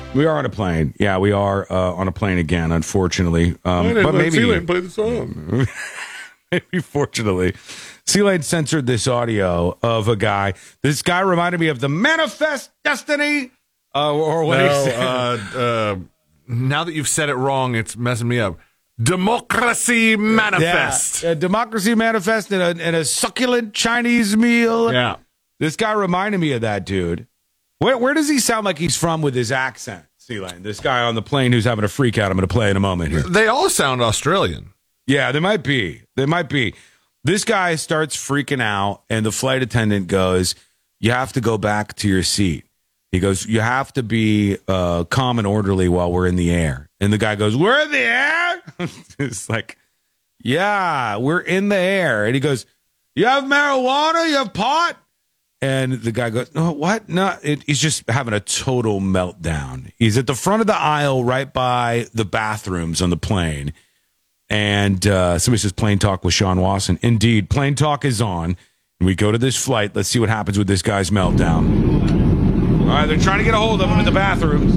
We are on a plane. Yeah, we are on a plane again, unfortunately. But maybe play the song. Maybe fortunately, C-Lane censored this audio of a guy. This guy reminded me of the Manifest Destiny. Or what he said. Now that you've said it wrong, it's messing me up. Democracy Manifest. Yeah, a Democracy Manifest and a succulent Chinese meal. Yeah. This guy reminded me of that dude. Where does he sound like he's from with his accent, C-Lane? This guy on the plane who's having a freak out. I'm going to play in a moment here. They all sound Australian. Yeah, they might be. This guy starts freaking out, and the flight attendant goes, "You have to go back to your seat." He goes, "You have to be calm and orderly while we're in the air." And the guy goes, "We're in the air?" It's like, "Yeah, we're in the air." And he goes, "You have marijuana? You have pot?" And the guy goes, "No, what? No." He's just having a total meltdown. He's at the front of the aisle right by the bathrooms on the plane. And somebody says, "Plane Talk with Sean Wasson." Indeed, Plane Talk is on. And we go to this flight. Let's see what happens with this guy's meltdown. All right, they're trying to get a hold of him in the bathrooms.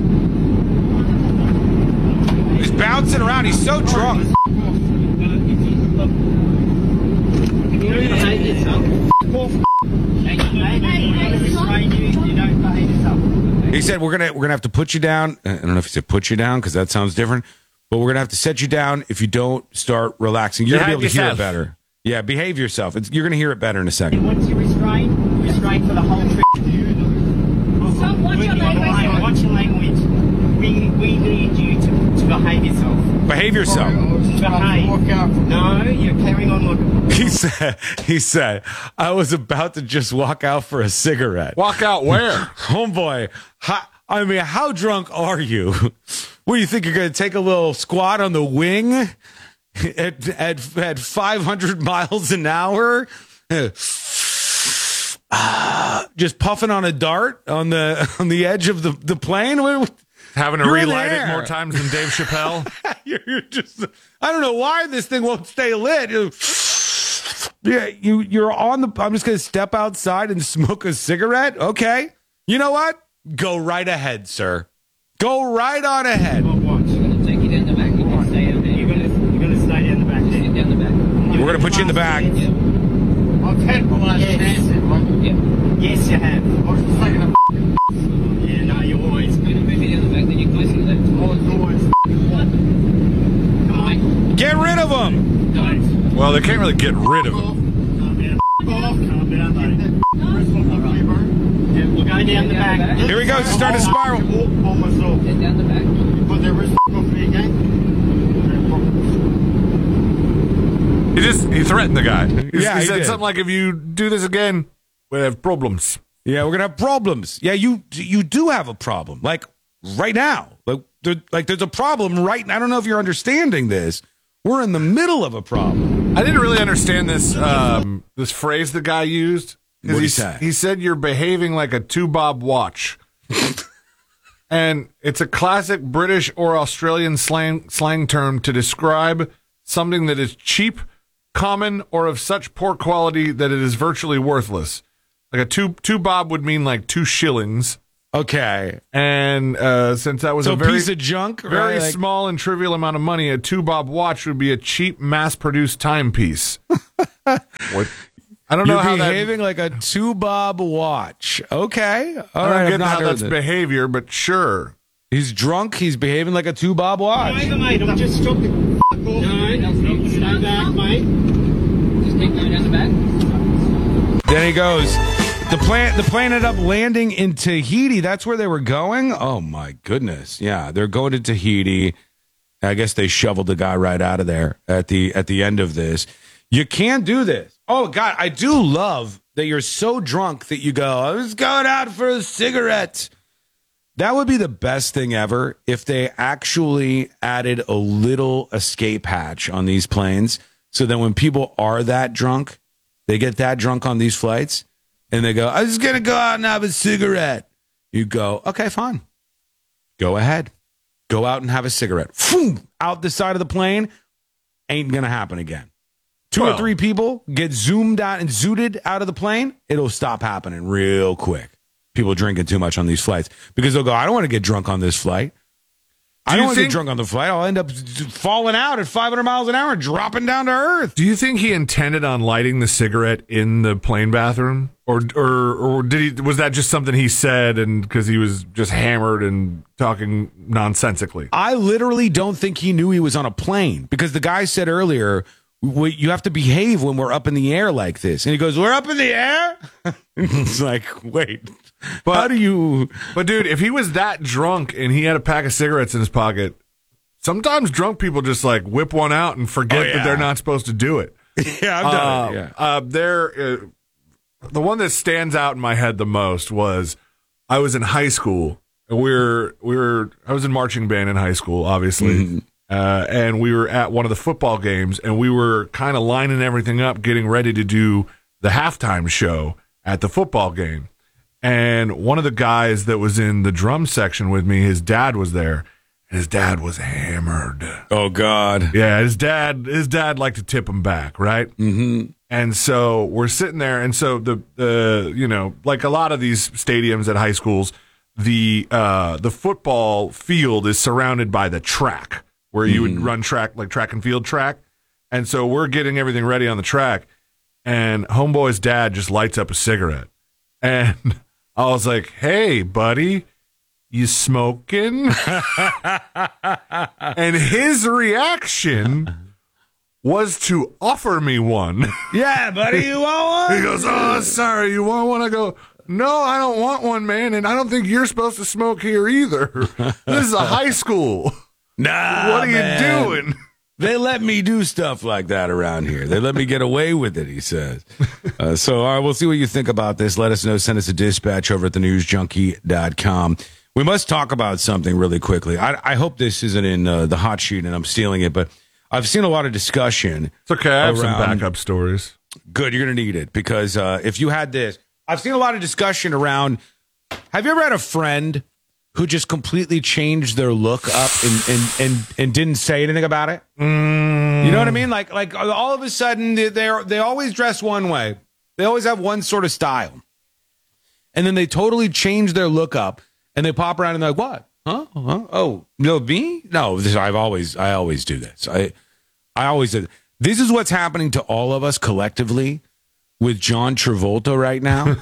He's bouncing around. He's so drunk. He said, we're gonna have to put you down. I don't know if he said put you down because that sounds different. But we're going to have to set you down if you don't start relaxing. You're going to be able to hear it better. Yeah, behave yourself. You're going to hear it better in a second. Once you restrain for the whole trip. So watch your language. Watch your language. We need you to behave yourself. Behave yourself. Behave. No, you're carrying on like He said, I was about to just walk out for a cigarette. Walk out where? Homeboy, how drunk are you? What do you think, you're going to take a little squat on the wing at 500 miles an hour? Just puffing on a dart on the edge of the plane? Having to relight it more times than Dave Chappelle? You're just, I don't know why this thing won't stay lit. Yeah, you're on the, I'm just going to step outside and smoke a cigarette? Okay. You know what? Go right ahead, sir. Go right on ahead. We're going to take you down the back. You can stay down there. You're going to stay down the back. Sit down the back. We're going to put you in the back. I've had my last chance. Yes, you have. I was just taking a yeah, no, you always. You're going to move you down the back, then you're closer to that. Always. Come on. Get rid of them. Don't. Well, they can't really get rid of Calm them. down, buddy. Yeah, we'll go down the back. Here we go. It's starting to spiral. Get down the back. Put their wrist off me again. He threatened the guy. He said did. something like, if you do this again, we'll have problems. Yeah, we're going to have problems. Yeah, you do have a problem. Like, right now. There's a problem right now. I don't know if you're understanding this. We're in the middle of a problem. I didn't really understand this this phrase the guy used. What did he say? He said you're behaving like a two-bob watch. And it's a classic British or Australian slang term to describe something that is cheap, common, or of such poor quality that it is virtually worthless. Like a two bob would mean like 2 shillings. Okay. And since that was a very piece of junk, very right? small and trivial amount of money, a 2-bob watch would be a cheap, mass-produced timepiece. What? I don't know how you're behaving like a 2-bob watch. Okay. All right. I don't get how that's behavior, but sure. He's drunk. He's behaving like a 2-bob watch. Mate, I'm just stopping. No, stay back, mate. Just keep going down the back. Then he goes. The plane ended up landing in Tahiti. That's where they were going? Oh, my goodness. Yeah, they're going to Tahiti. I guess they shoveled the guy right out of there at the end of this. You can't do this. Oh, God, I do love that you're so drunk that you go, I was going out for a cigarette. That would be the best thing ever if they actually added a little escape hatch on these planes so that when people are that drunk, they get that drunk on these flights, and they go, I was going to go out and have a cigarette. You go, okay, fine. Go ahead. Go out and have a cigarette. Boom, out the side of the plane. Ain't going to happen again. Two or three people get zoomed out and zooted out of the plane. It'll stop happening real quick. people drinking too much on these flights because they'll go, I don't want to get drunk on this flight. I don't want to get drunk on the flight. I'll end up falling out at 500 miles an hour and dropping down to earth. Do you think he intended on lighting the cigarette in the plane bathroom? Or was that just something he said and because he was just hammered and talking nonsensically? I literally don't think he knew he was on a plane because the guy said earlier, you have to behave when we're up in the air like this. And he goes, we're up in the air? It's like, wait, how do you... But, dude, if he was that drunk and he had a pack of cigarettes in his pocket, sometimes drunk people just, like, whip one out and forget that they're not supposed to do it. Yeah, I've done it, yeah. The one that stands out in my head the most was I was in high school. I was in marching band in high school, obviously. Mm-hmm. And we were at one of the football games, and we were kind of lining everything up, getting ready to do the halftime show at the football game. And one of the guys that was in the drum section with me, his dad was there, and his dad was hammered. Oh, God. Yeah, his dad liked to tip him back, right? Mm-hmm. And so we're sitting there, and so the like a lot of these stadiums at high schools, the football field is surrounded by the track, where you would run track, like track and field track. And so we're getting everything ready on the track, and homeboy's dad just lights up a cigarette. And I was like, hey, buddy, you smoking? And his reaction was to offer me one. Yeah, buddy, you want one? He goes, oh, sorry, you want one? I go, no, I don't want one, man, and I don't think you're supposed to smoke here either. This is a high school. Nah, what are you doing? They let me do stuff like that around here. They let me get away with it, he says. So, all right, we'll see what you think about this. Let us know. Send us a dispatch over at thenewsjunkie.com. We must talk about something really quickly. I hope this isn't in the hot sheet and I'm stealing it, but I've seen a lot of discussion. It's okay. I have some backup stories. Good. You're going to need it because if you had this, I've seen a lot of discussion around. Have you ever had a friend who just completely changed their look up and didn't say anything about it? You know what I mean? Like all of a sudden they always dress one way. They always have one sort of style. And then they totally change their look up and they pop around and they're like, what? Huh? Oh, no, me? No, I always do this. I always do. This is what's happening to all of us collectively with John Travolta right now.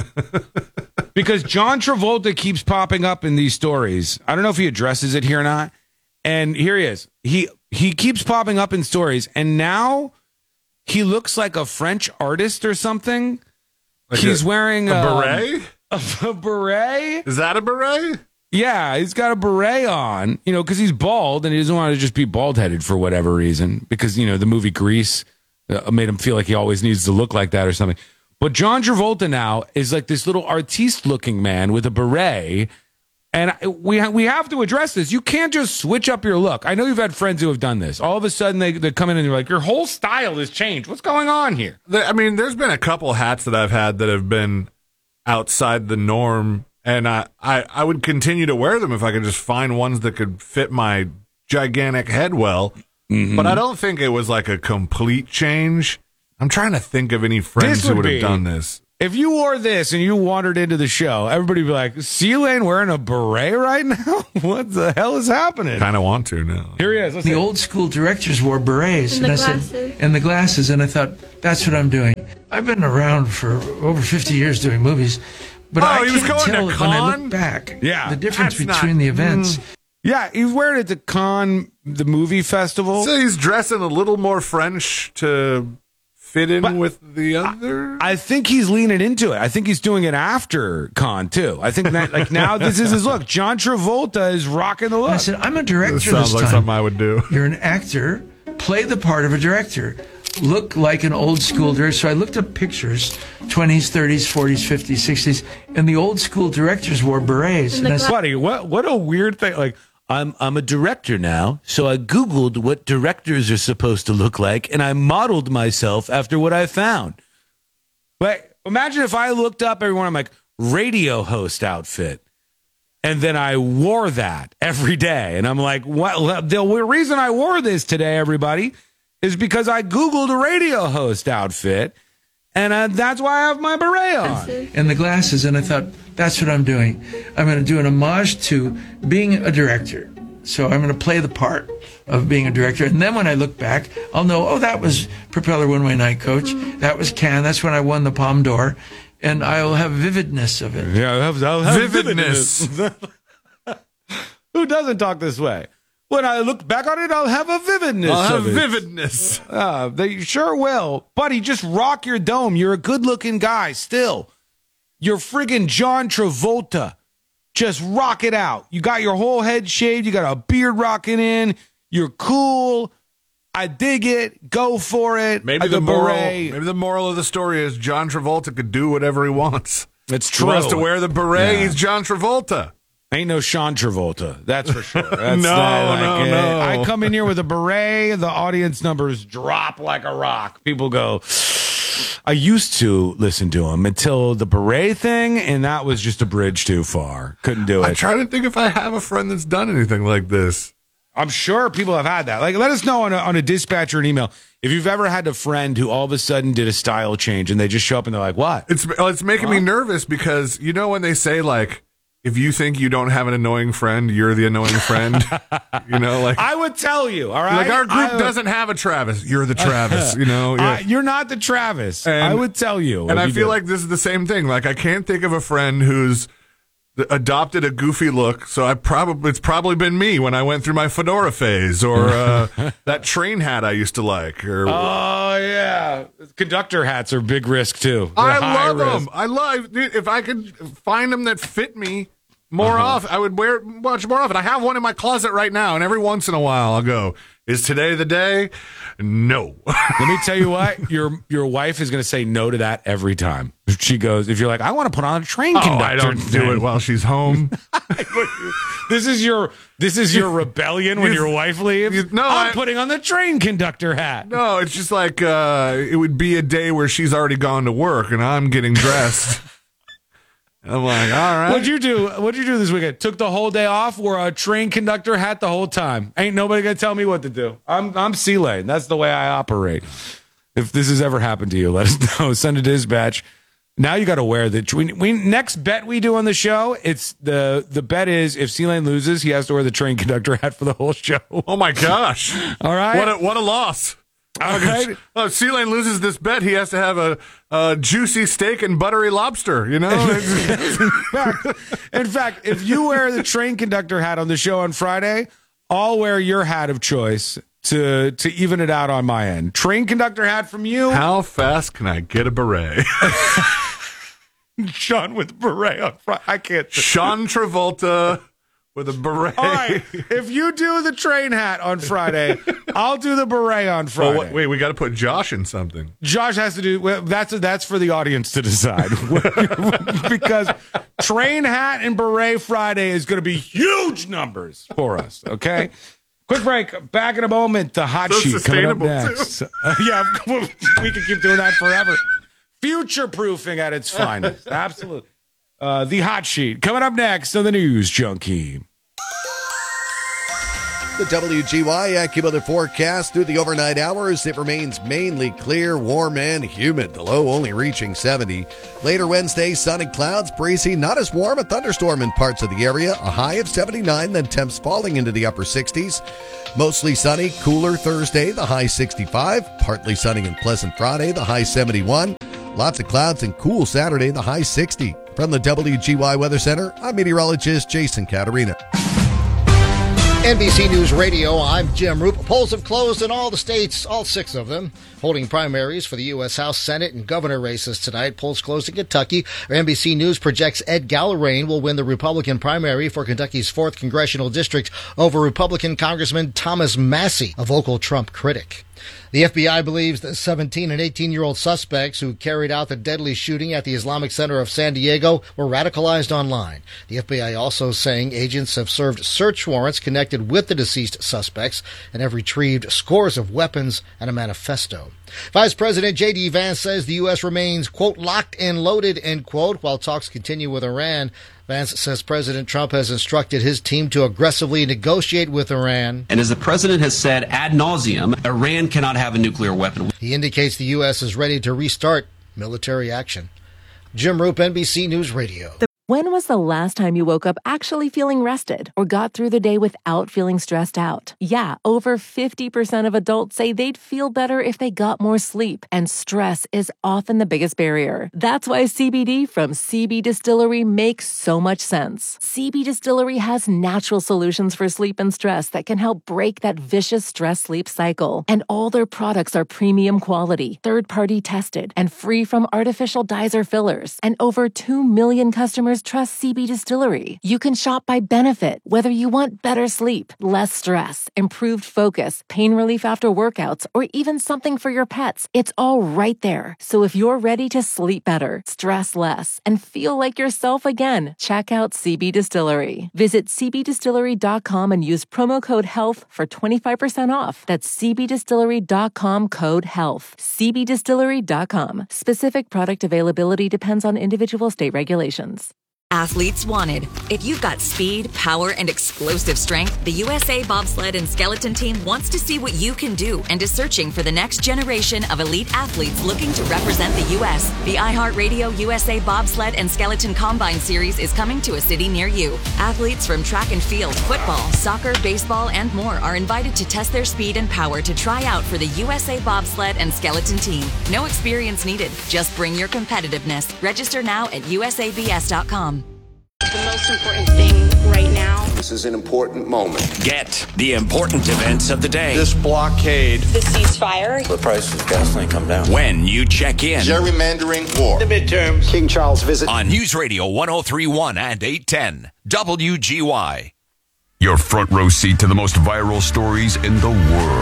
Because John Travolta keeps popping up in these stories. I don't know if he addresses it here or not. And here he is. He keeps popping up in stories. And now he looks like a French artist or something. Like he's wearing a beret? A beret? Is that a beret? Yeah, he's got a beret on, because he's bald and he doesn't want to just be bald-headed for whatever reason. Because, the movie Grease made him feel like he always needs to look like that or something. But John Travolta now is like this little artiste-looking man with a beret. And we have to address this. You can't just switch up your look. I know you've had friends who have done this. All of a sudden, they come in and they're like, your whole style has changed. What's going on here? I mean, there's been a couple hats that I've had that have been outside the norm. And I would continue to wear them if I could just find ones that could fit my gigantic head well. Mm-hmm. But I don't think it was like a complete change. I'm trying to think of any friends who would have done this. If you wore this and you wandered into the show, everybody would be like, see Lane wearing a beret right now? What the hell is happening? Kind of want to now. Here he is. The old school directors wore berets. And the glasses. And I thought, that's what I'm doing. I've been around for over 50 years doing movies. But I can't tell when I look back the difference between the events. Yeah, he's wearing it to Cannes, the movie festival. So he's dressing a little more French to fit in with the other. I think he's leaning into it. I think he's doing it after Cannes, too. I think that, like, now this is his look. John Travolta is rocking the look. I said, I'm a director this time. Sounds like something I would do. You're an actor. Play the part of a director. Look like an old school director. So I looked up pictures, 20s, 30s, 40s, 50s, 60s, and the old school directors wore berets. And I said, buddy, what a weird thing. Like, I'm a director now, so I Googled what directors are supposed to look like, and I modeled myself after what I found. But imagine if I looked up everyone, I'm like, radio host outfit. And then I wore that every day. And I'm like, what? The reason I wore this today, everybody, is because I Googled a radio host outfit, and that's why I have my beret on. And the glasses, and I thought, that's what I'm doing. I'm going to do an homage to being a director. So I'm going to play the part of being a director. And then when I look back, I'll know, oh, that was Propeller One Way Night Coach. That was Cannes. That's when I won the Palme d'Or. And I'll have vividness of it. Yeah, I'll have vividness. Who doesn't talk this way? When I look back on it, I'll have a vividness. I'll have vividness. They sure will. Buddy, just rock your dome. You're a good-looking guy still. You're friggin' John Travolta. Just rock it out. You got your whole head shaved. You got a beard rocking in. You're cool. I dig it. Go for it. Maybe the moral of the story is John Travolta could do whatever he wants. It's true. He wants to wear the beret. Yeah. He's John Travolta. Ain't no Sean Travolta. That's for sure. That's no. I come in here with a beret. The audience numbers drop like a rock. People go, I used to listen to him until the beret thing, and that was just a bridge too far. Couldn't do it. I'm trying to think if I have a friend that's done anything like this. I'm sure people have had that. Like, let us know on a dispatch or an email if you've ever had a friend who all of a sudden did a style change and they just show up and they're like, what? It's making me nervous because, you know, when they say, like, if you think you don't have an annoying friend, you're the annoying friend. You know, like, I would tell you, all right? Like, our group doesn't have a Travis. You're the Travis, you know? Yeah. You're not the Travis. I would tell you. And I feel like this is the same thing. Like, I can't think of a friend who's adopted a goofy look, so it's probably been me when I went through my fedora phase, or that train hat I used to like. Or, oh yeah, conductor hats are big risk too. I love them. I love, dude, if I could find them that fit me more often, I would wear it much more often. I have one in my closet right now, and every once in a while I'll go, is today the day? No. Let me tell you what, your wife is going to say no to that every time. She goes, if you're like, I want to put on a train conductor. I don't do it while she's home. This is your rebellion when your wife leaves? No, I'm putting on the train conductor hat. No, it's just like it would be a day where she's already gone to work and I'm getting dressed. I'm like, all right. What'd you do this weekend? Took the whole day off, wore a train conductor hat the whole time. Ain't nobody gonna tell me what to do. I'm C-Lane. That's the way I operate. If this has ever happened to you, let us know. Send a dispatch. Now you got to wear the next bet we do on the show. It's the bet is if C-Lane loses, he has to wear the train conductor hat for the whole show. Oh my gosh! All right, what a loss. Okay. If C-Lane loses this bet, he has to have a juicy steak and buttery lobster, you know? In fact, if you wear the train conductor hat on the show on Friday, I'll wear your hat of choice to even it out on my end. Train conductor hat from you. How fast can I get a beret? Sean with beret on Friday. I can't. Sean Travolta with a beret. All right. If you do the train hat on Friday, I'll do the beret on Friday. Well, wait, we got to put Josh in something. Josh has to do. Well, that's for the audience to decide. Because train hat and beret Friday is going to be huge numbers for us. Okay. Quick break. Back in a moment. The hot sheet coming up next. Yeah, we can keep doing that forever. Future proofing at its finest. Absolutely. The hot sheet coming up next on the News Junkie. The WGY AccuWeather forecast through the overnight hours. It remains mainly clear, warm, and humid. The low only reaching 70. Later Wednesday, sunny clouds, breezy, not as warm. A thunderstorm in parts of the area. A high of 79, then temps falling into the upper 60s. Mostly sunny, cooler Thursday, the high 65. Partly sunny and pleasant Friday, the high 71. Lots of clouds and cool Saturday, the high 60. From the WGY Weather Center, I'm meteorologist Jason Caterina. NBC News Radio, I'm Jim Roop. Polls have closed in all the states, all 6 of them, holding primaries for the U.S. House, Senate, and governor races tonight. Polls closed in Kentucky. NBC News projects Ed Gallarain will win the Republican primary for Kentucky's 4th congressional district over Republican Congressman Thomas Massie, a vocal Trump critic. The FBI believes the 17 and 18-year-old suspects who carried out the deadly shooting at the Islamic Center of San Diego were radicalized online. The FBI also saying agents have served search warrants connected with the deceased suspects and have retrieved scores of weapons and a manifesto. Vice President J.D. Vance says the U.S. remains, quote, locked and loaded, end quote, while talks continue with Iran. Vance says President Trump has instructed his team to aggressively negotiate with Iran. And as the president has said ad nauseum, Iran cannot have a nuclear weapon. He indicates the U.S. is ready to restart military action. Jim Roop, NBC News Radio. When was the last time you woke up actually feeling rested or got through the day without feeling stressed out? Yeah, over 50% of adults say they'd feel better if they got more sleep, and stress is often the biggest barrier. That's why CBD from CB Distillery makes so much sense. CB Distillery has natural solutions for sleep and stress that can help break that vicious stress-sleep cycle. And all their products are premium quality, third-party tested, and free from artificial dyes or fillers. And over 2 million customers trust CB Distillery. You can shop by benefit, whether you want better sleep, less stress, improved focus, pain relief after workouts, or even something for your pets. It's all right there. So if you're ready to sleep better, stress less, and feel like yourself again, check out CB Distillery. Visit cbdistillery.com and use promo code HEALTH for 25% off. That's cbdistillery.com, code HEALTH. cbdistillery.com. Specific product availability depends on individual state regulations. Athletes wanted. If you've got speed, power, and explosive strength, the USA Bobsled and Skeleton Team wants to see what you can do and is searching for the next generation of elite athletes looking to represent the U.S. The iHeartRadio USA Bobsled and Skeleton Combine Series is coming to a city near you. Athletes from track and field, football, soccer, baseball, and more are invited to test their speed and power to try out for the USA Bobsled and Skeleton Team. No experience needed. Just bring your competitiveness. Register now at usabs.com. The most important thing right now. This is an important moment. Get the important events of the day. This blockade. The ceasefire. The price of gasoline come down. When you check in. Gerrymandering war. The midterms. King Charles visit. On News Radio 103.1 and 810. WGY. Your front row seat to the most viral stories in the world.